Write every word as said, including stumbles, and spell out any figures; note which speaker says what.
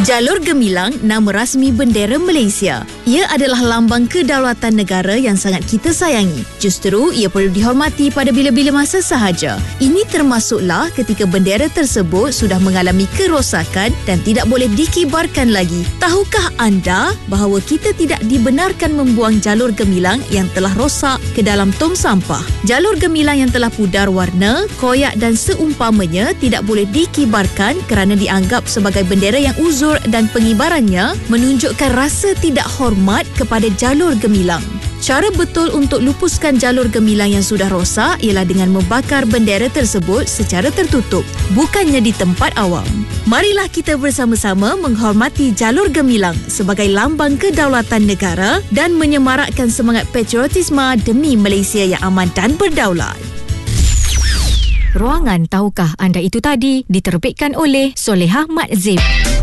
Speaker 1: Jalur gemilang nama rasmi bendera Malaysia. Ia adalah lambang kedaulatan negara yang sangat kita sayangi. Justru ia perlu dihormati pada bila-bila masa sahaja. Ini termasuklah ketika bendera tersebut sudah mengalami kerosakan dan tidak boleh dikibarkan lagi. Tahukah anda bahawa kita tidak dibenarkan membuang jalur gemilang yang telah rosak ke dalam tong sampah? Jalur gemilang yang telah pudar warna, koyak dan seumpamanya tidak boleh dikibarkan kerana dianggap sebagai bendera yang uzur dan pengibarannya menunjukkan rasa tidak hormat kepada jalur gemilang. Cara betul untuk lupuskan jalur gemilang yang sudah rosak ialah dengan membakar bendera tersebut secara tertutup, bukannya di tempat awam. Marilah kita bersama-sama menghormati jalur gemilang sebagai lambang kedaulatan negara dan menyemarakkan semangat patriotisme demi Malaysia yang aman dan berdaulat.
Speaker 2: Ruangan Tahukah Anda Itu Tadi diterbitkan oleh Solehah Mat Zib.